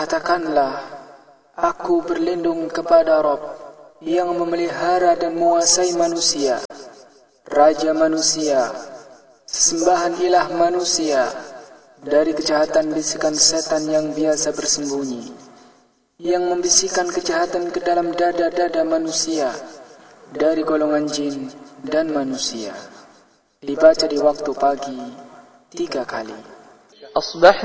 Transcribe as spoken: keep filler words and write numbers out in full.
Katakanlah, aku berlindung kepada Rabb yang memelihara dan menguasai manusia, Raja manusia, sesembahan ilah manusia, dari kejahatan bisikan setan yang biasa bersembunyi, yang membisikkan kejahatan ke dalam dada-dada manusia, dari golongan jin dan manusia. Dibaca di waktu pagi tiga kali.